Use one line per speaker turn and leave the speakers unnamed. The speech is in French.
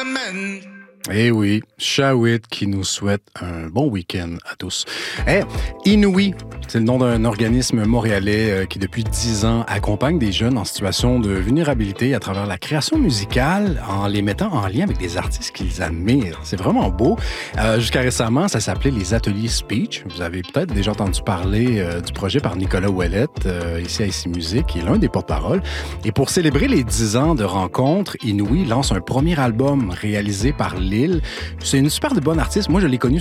Eh oui, Shawit qui nous souhaite un bon week-end à tous. Inouï, c'est le nom d'un organisme montréalais qui depuis 10 ans accompagne des jeunes en situation de vulnérabilité à travers la création musicale en les mettant en lien avec des artistes qu'ils admirent. C'est vraiment beau. Jusqu'à récemment, ça s'appelait les Ateliers Speech. Vous avez peut-être déjà entendu parler du projet par Nicolas Ouellette, ici à Ici Musique, qui est l'un des porte-paroles. Et pour célébrer les 10 ans de rencontre, Inouï lance un premier album réalisé par Lille. C'est une super bonne artiste. Moi, je l'ai connue